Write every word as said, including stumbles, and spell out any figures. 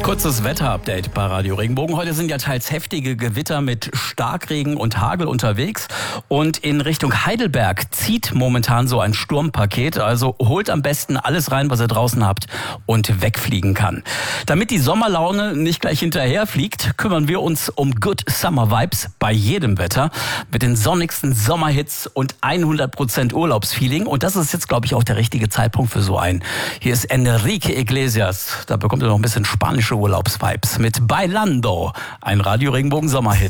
Kurzes Wetterupdate bei Radio Regenbogen. Heute sind ja teils heftige Gewitter mit Starkregen und Hagel unterwegs. Und in Richtung Heidelberg zieht momentan so ein Sturmpaket. Also holt am besten alles rein, was ihr draußen habt und wegfliegen kann. Damit die Sommerlaune nicht gleich hinterher fliegt, kümmern wir uns um Good Summer Vibes bei jedem Wetter. Mit den sonnigsten Sommerhits und hundert Prozent Urlaubsfeeling. Und das ist jetzt, glaube ich, auch der richtige Zeitpunkt für so einen. Hier ist Enrique Iglesias. Da bekommt ihr noch ein bisschen spanische Urlaubsvibes mit Bailando, ein Radio Regenbogen Sommerhit.